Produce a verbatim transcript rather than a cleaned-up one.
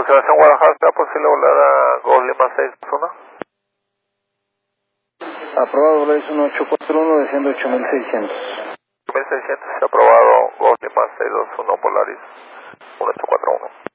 Observación Guadalajara, ¿será posible volar a Gol Lima seis dos uno? Aprobado, Volaris uno ocho cuatro uno, desciendo ocho mil seiscientos. ocho mil seiscientos, aprobado Gol Lima seis dos uno, Volaris uno ocho cuatro uno.